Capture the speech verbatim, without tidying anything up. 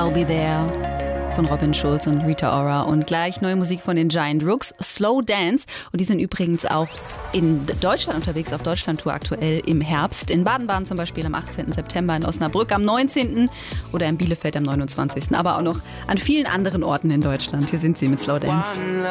I'll Be There von Robin Schulz und Rita Ora. Und gleich neue Musik von den Giant Rooks, Slow Dance. Und die sind übrigens auch in Deutschland unterwegs, auf Deutschlandtour aktuell im Herbst. In Baden-Baden zum Beispiel am achtzehnten September, in Osnabrück am neunzehnten oder in Bielefeld am neunundzwanzigsten Aber auch noch an vielen anderen Orten in Deutschland. Hier sind sie mit Slow Dance.